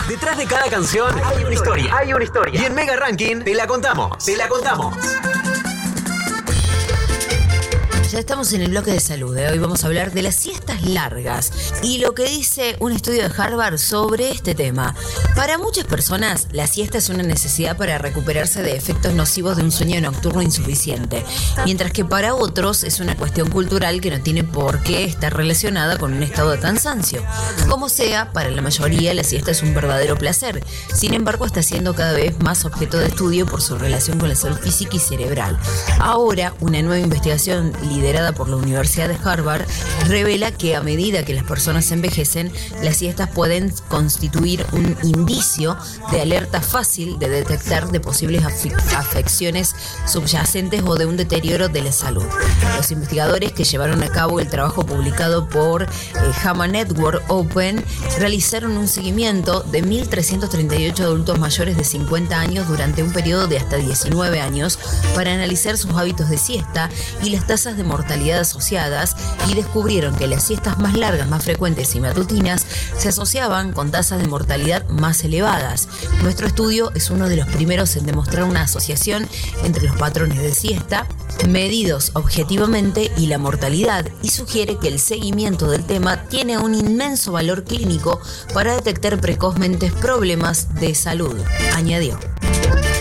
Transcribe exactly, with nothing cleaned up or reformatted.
Detrás de cada canción hay una historia. Hay una historia. Y en Mega Ranking te la contamos. Te la contamos. Ya estamos en el bloque de salud. ¿eh? Hoy vamos a hablar de las siestas largas y lo que dice un estudio de Harvard sobre este tema. Para muchas personas, la siesta es una necesidad para recuperarse de efectos nocivos de un sueño nocturno insuficiente, mientras que para otros es una cuestión cultural que no tiene por qué estar relacionada con un estado de cansancio. Como sea, para la mayoría la siesta es un verdadero placer. Sin embargo, está siendo cada vez más objeto de estudio por su relación con la salud física y cerebral. Ahora, una nueva investigación liderada por la Universidad de Harvard, revela que a medida que las personas envejecen, las siestas pueden constituir un indicio de alerta fácil de detectar de posibles af- afecciones subyacentes o de un deterioro de la salud. Los investigadores que llevaron a cabo el trabajo publicado por eh, JAMA Network Open realizaron un seguimiento de mil trescientos treinta y ocho adultos mayores de cincuenta años durante un periodo de hasta diecinueve años para analizar sus hábitos de siesta y las tasas de mortalidad asociadas, y descubrieron que las siestas más largas, más frecuentes y matutinas se asociaban con tasas de mortalidad más elevadas. Nuestro estudio es uno de los primeros en demostrar una asociación entre los patrones de siesta medidos objetivamente y la mortalidad, y sugiere que el seguimiento del tema tiene un inmenso valor clínico para detectar precozmente problemas de salud, añadió.